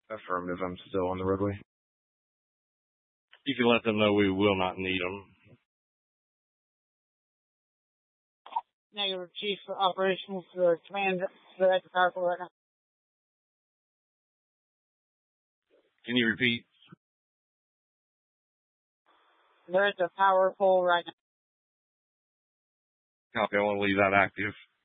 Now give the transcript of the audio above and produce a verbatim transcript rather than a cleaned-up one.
Affirmative. I'm still on the roadway. You can let them know we will not need them. Negative, Chief. Operations for command. They're at the power pole right now. Can you repeat? They're at the power pole right now. Copy. I want to leave that active.